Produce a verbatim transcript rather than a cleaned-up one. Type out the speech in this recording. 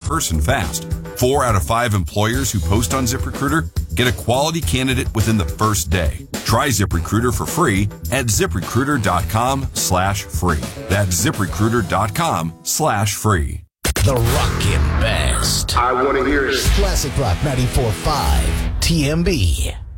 person fast. Four out of five employers who post on ZipRecruiter get a quality candidate within the first day. Try ZipRecruiter for free at ZipRecruiter.com slash free. That's ZipRecruiter.com slash free. The Rockin' Best. I want to hear it. Classic Rock ninety-four point five T M B.